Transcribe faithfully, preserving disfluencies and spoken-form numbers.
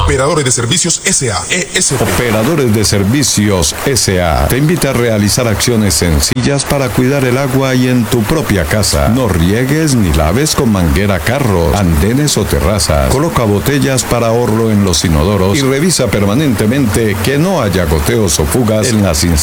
Operadores de Servicios S A E S P. Operadores de Servicios S A te invita a realizar acciones sencillas para cuidar el agua y en tu propia casa. No riegues ni laves con manguera carros, andenes o terrazas. Coloca botellas para ahorro en los inodoros y revisa permanentemente que no haya goteos o fugas en las instalaciones